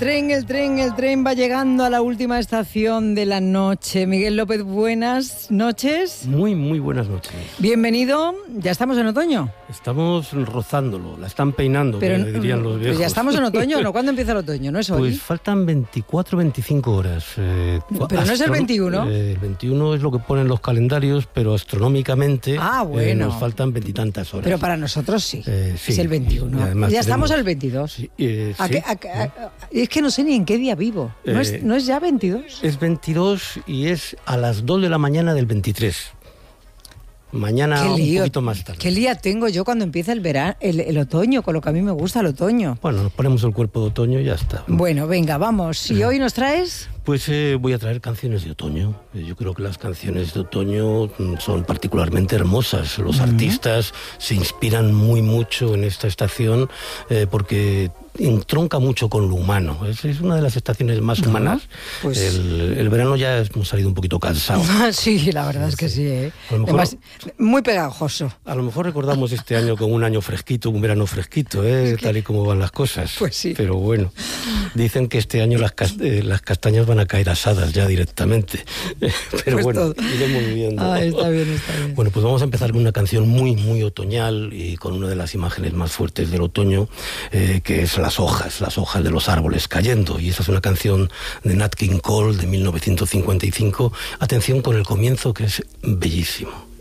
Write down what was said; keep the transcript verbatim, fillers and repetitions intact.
tren, el tren, el tren va llegando a la última estación de la noche. Miguel López, buenas noches. Muy, muy buenas noches. Bienvenido. Ya estamos en otoño. Estamos rozándolo, la están peinando, pero, que dirían los viejos. Ya estamos en otoño, ¿no? ¿Cuándo empieza el otoño? ¿No es hoy? Pues faltan veinticuatro, veinticinco horas. Eh, pero no es el veintiuno. Eh, el veintiuno es lo que ponen los calendarios, pero astronómicamente ah, bueno. eh, nos faltan veintitantas horas. Pero para nosotros sí, eh, sí. Es el veintiuno. Ya tenemos... estamos al veintidós. Sí, eh, ¿A sí, qué, a, a, a, es que no sé ni en qué día vivo. ¿No, eh, es, ¿no es ya veintidós? Es veintidós y es a las dos de la mañana del veintitrés. Mañana un poquito más tarde. ¿Qué día tengo yo cuando empieza el verano, el, el otoño, con lo que a mí me gusta el otoño? Bueno, nos ponemos el cuerpo de otoño y ya está. Bueno, venga, vamos. ¿Y hoy nos traes? Pues eh, voy a traer canciones de otoño. Yo creo que las canciones de otoño son particularmente hermosas. Los uh-huh. artistas se inspiran muy mucho en esta estación eh, porque entronca mucho con lo humano. Es, es una de las estaciones más uh-huh. humanas. Pues... El, el verano ya hemos salido un poquito cansados. Sí, la verdad es que sí. ¿eh? A lo mejor, Además, muy pegajoso. A lo mejor recordamos este año como un año fresquito, un verano fresquito, ¿eh? Tal y como van las cosas. Pues sí. Pero bueno, dicen que este año las, cast- eh, las castañas van a caer asadas ya directamente. Pero pues bueno, todo. iremos viendo. Ah, está bien, está bien. Bueno, pues vamos a empezar con una canción muy, muy otoñal y con una de las imágenes más fuertes del otoño, eh, que es las hojas, las hojas de los árboles cayendo. Y esa es una canción de Nat King Cole de mil novecientos cincuenta y cinco. Atención con el comienzo, que es bellísimo.